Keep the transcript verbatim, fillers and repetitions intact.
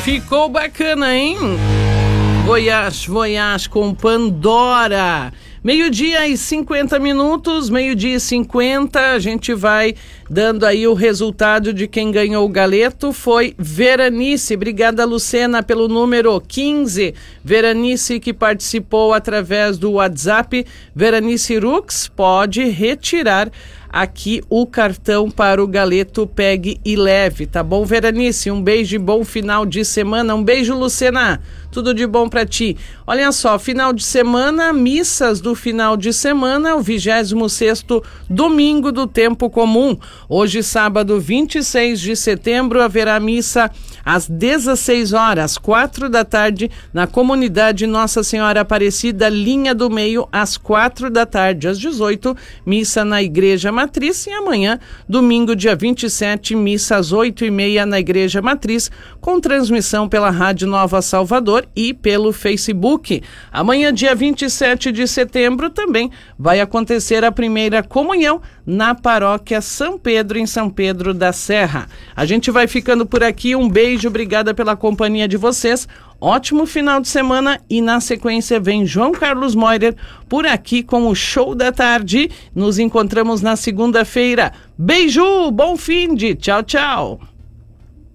Ficou bacana, hein? Voyage, Voyage com Pandora. Meio-dia e cinquenta minutos, meio-dia e cinquenta, a gente vai dando aí o resultado de quem ganhou o galeto. Foi Veranice. Obrigada, Lucena, pelo número quinze. Veranice, que participou através do WhatsApp. Veranice Rux pode retirar aqui o cartão para o galeto Pegue e Leve, tá bom, Veranice? Um beijo e bom final de semana. Um beijo, Lucena. Tudo de bom para ti. Olha só, final de semana, missas do final de semana, o vigésimo sexto domingo do tempo comum. Hoje, sábado, vinte e seis de setembro, haverá missa às dezesseis horas, quatro da tarde, na comunidade Nossa Senhora Aparecida, linha do meio, às quatro da tarde. Às dezoito, missa na Igreja Matriz. E amanhã, domingo, dia vinte e sete, missa às oito e meia na Igreja Matriz, com transmissão pela Rádio Nova Salvador e pelo Facebook. Amanhã, dia vinte e sete de setembro, também vai acontecer a primeira comunhão na paróquia São Pedro, em São Pedro da Serra. A gente vai ficando por aqui. Um beijo, obrigada pela companhia de vocês. Ótimo final de semana e na sequência vem João Carlos Moirer por aqui com o Show da Tarde. Nos encontramos na segunda-feira. Beijo, bom fim de tchau, tchau.